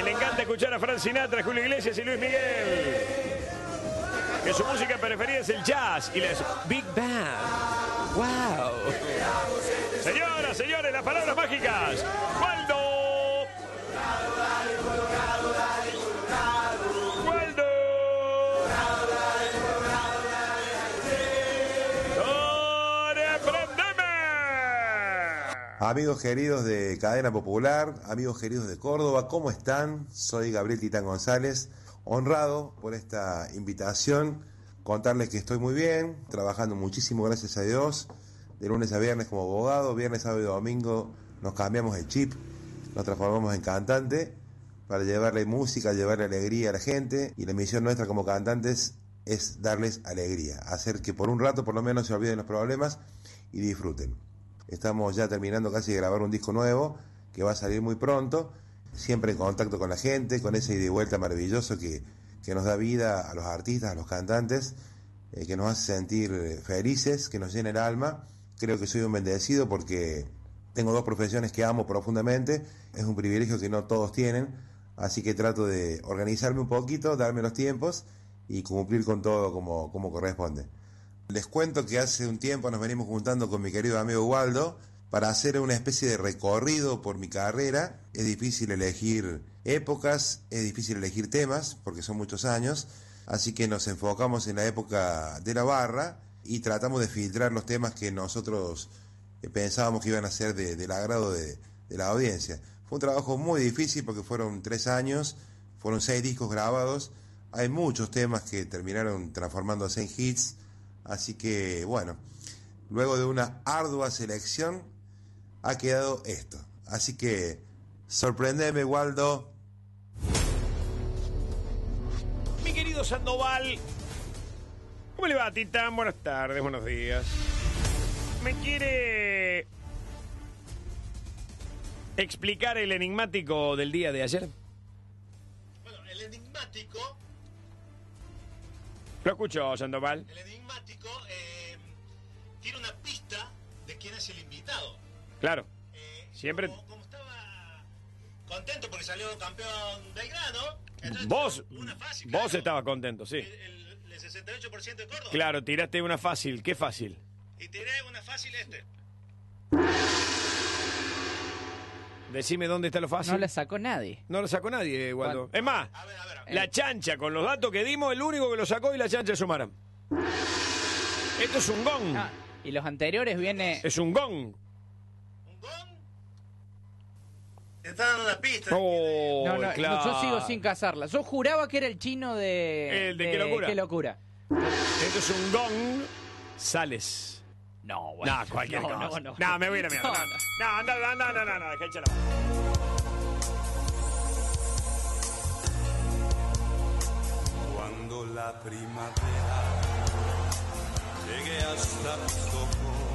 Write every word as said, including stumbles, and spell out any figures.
le encanta escuchar a Frank Sinatra, Julio Iglesias y Luis Miguel. Que su música preferida es el jazz y les Big Band. ¡Wow! Señoras, señores, las palabras mágicas. ¡Waldo! ¡Waldo! Amigos queridos de Cadena Popular, amigos queridos de Córdoba, ¿cómo están? Soy Gabriel Titán González, honrado por esta invitación, contarles que estoy muy bien, trabajando muchísimo, gracias a Dios, de lunes a viernes como abogado, viernes, sábado y domingo nos cambiamos el chip, nos transformamos en cantante para llevarle música, llevarle alegría a la gente, y la misión nuestra como cantantes es darles alegría, hacer que por un rato por lo menos se olviden los problemas y disfruten. Estamos ya terminando casi de grabar un disco nuevo que va a salir muy pronto, siempre en contacto con la gente, con ese ida y vuelta maravilloso que, que nos da vida a los artistas, a los cantantes, eh, que nos hace sentir felices, que nos llena el alma. Creo que soy un bendecido porque tengo dos profesiones que amo profundamente, es un privilegio que no todos tienen, así que trato de organizarme un poquito, darme los tiempos y cumplir con todo como, como corresponde. Les cuento que hace un tiempo nos venimos juntando con mi querido amigo Waldo para hacer una especie de recorrido por mi carrera. Es difícil elegir épocas, es difícil elegir temas, porque son muchos años, así que nos enfocamos en la época de la barra y tratamos de filtrar los temas que nosotros pensábamos que iban a ser de, del agrado de, de la audiencia. Fue un trabajo muy difícil porque fueron tres años, fueron seis discos grabados, hay muchos temas que terminaron transformándose en hits. Así que, bueno, luego de una ardua selección, ha quedado esto. Así que, sorprendeme, Waldo. Mi querido Sandoval, ¿cómo le va, Titán? Buenas tardes, buenos días. ¿Me quiere explicar el enigmático del día de ayer? Bueno, el enigmático... Lo escucho, Sandoval. El enigmático eh, tiene una pista de quién es el invitado. Claro. Eh, Siempre. Como, como estaba contento porque salió campeón Belgrano. Entonces Vos, una fácil, vos claro. estabas contento, sí. El, el, el sesenta y ocho por ciento de Córdoba. Claro, tiraste una fácil. ¿Qué fácil? Y tiré una fácil este. Decime dónde está lo fácil. No le sacó nadie. No lo sacó nadie, Waldo. Es más, A ver, a ver. A ver. la chancha, con los datos que dimos, el único que lo sacó y la chancha sumaron. Esto es un gong. Ah, y los anteriores viene... Es un gong. ¿Un gong? Te está dando una pista. Oh, No, no, claro. yo sigo sin cazarla. Yo juraba que era el chino de... El de Qué Locura. Qué Locura. Esto es un gong. Sales. No, bueno. No, cualquier no, cosa. No, no, No, me voy a ir a mierda. No, No, no. no, anda, anda, anda, anda, deja echar la mano. Cuando la primavera llegue hasta mis ojos,